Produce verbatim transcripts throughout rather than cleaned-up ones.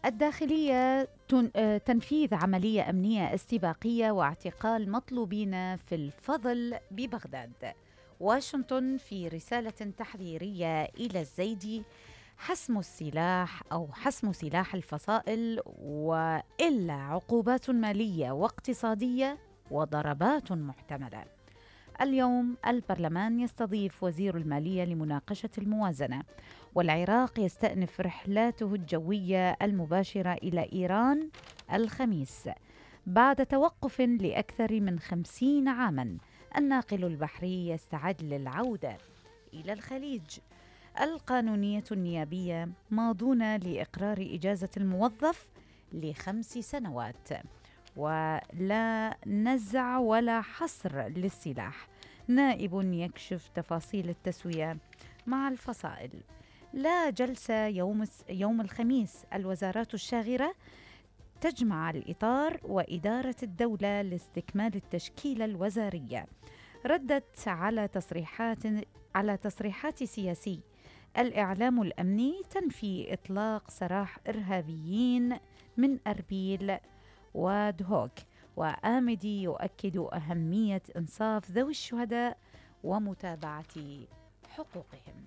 الداخلية تن- آه، تنفيذ عملية أمنية استباقية واعتقال مطلوبين في الفضل ببغداد. واشنطن في رسالة تحذيرية إلى الزيدي: حسم السلاح أو حسم سلاح الفصائل وإلا عقوبات مالية واقتصادية وضربات محتملة. اليوم البرلمان يستضيف وزير المالية لمناقشة الموازنة، والعراق يستأنف رحلاته الجوية المباشرة إلى إيران الخميس بعد توقف لأكثر من خمسين عاماً. الناقل البحري يستعد للعودة إلى الخليج. القانونية النيابية ماضون لإقرار إجازة الموظف لخمس سنوات. ولا نزع ولا حصر للسلاح. نائب يكشف تفاصيل التسوية مع الفصائل. لا جلسة يوم يوم الخميس. الوزارات الشاغرة تجمع الإطار وإدارة الدولة لاستكمال التشكيلة الوزارية. ردت على تصريحات على تصريحات سياسي. الإعلام الأمني تنفي إطلاق سراح إرهابيين من أربيل ودهوك. وآمدي يؤكد أهمية إنصاف ذوي الشهداء ومتابعة حقوقهم.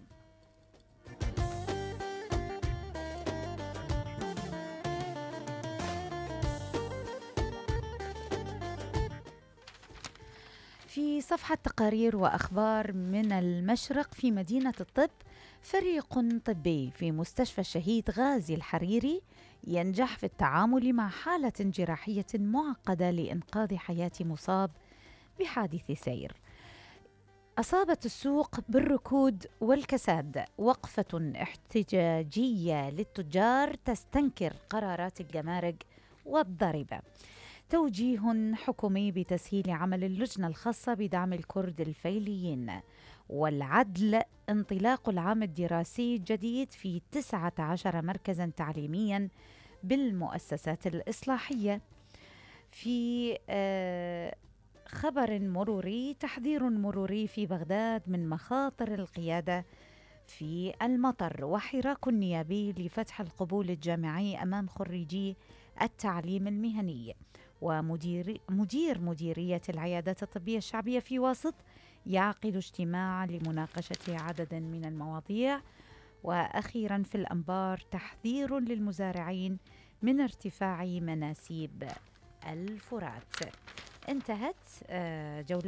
في صفحة تقارير وأخبار من المشرق: في مدينة الطب، فريق طبي في مستشفى الشهيد غازي الحريري ينجح في التعامل مع حالة جراحية معقدة لإنقاذ حياة مصاب بحادث سير. أصابت السوق بالركود والكساد. وقفة احتجاجية للتجار تستنكر قرارات الجمارك والضريبة. توجيه حكومي بتسهيل عمل اللجنة الخاصة بدعم الكرد الفيليين. والعدل: انطلاق العام الدراسي الجديد في تسعة عشر مركزا تعليميا بالمؤسسات الإصلاحية. في آه خبر مروري: تحذير مروري في بغداد من مخاطر القيادة في المطر. وحراك نيابي لفتح القبول الجامعي أمام خريجي التعليم المهني. ومدير مدير مديرية العيادات الطبية الشعبية في واسط يعقد اجتماع لمناقشة عدد من المواضيع. وأخيرا في الأنبار: تحذير للمزارعين من ارتفاع مناسيب الفرات. انتهت آه، جولة